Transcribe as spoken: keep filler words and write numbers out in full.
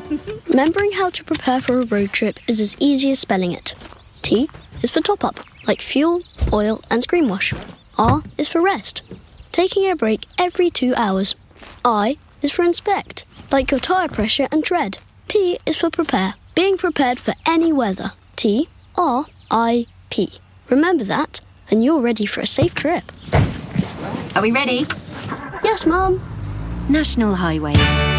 Remembering how to prepare for a road trip is as easy as spelling it. T is for top up, like fuel, oil and screen wash. R is for rest, taking a break every two hours. I is for inspect, like your tyre pressure and tread. P is for prepare, being prepared for any weather. T, R, I, P. Remember that, and you're ready for a safe trip. Are we ready? Yes, Mum. National highways.